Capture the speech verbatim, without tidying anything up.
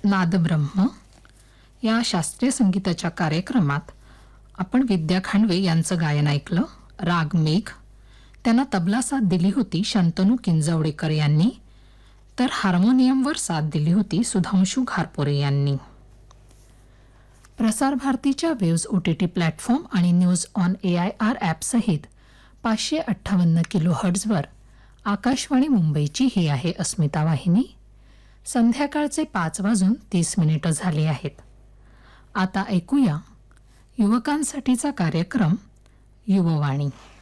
नादब्रह्म या शास्त्रीय संगीताच्या कार्यक्रमात आपण विद्या खांडवे यांचं गायन ऐकलं. राग मेघ. त्यांना तबला साथ दिली होती शंतनू किंजवडेकर यांनी, तर हार्मोनियमवर साथ दिली होती सुधांशू घारपुरे यांनी. प्रसार भारतीच्या waves O T T platform आणि news on A I R ॲपसहित पाचशे अठ्ठावन्न किलो हर्ट्झवर आकाशवाणी मुंबईची ही आहे अस्मिता वाहिनी. संध्याकाळचे पाच वाजून तीस मिनिटं झाली आहेत. आता ऐकूया युवकांसाठीचा कार्यक्रम युववाणी.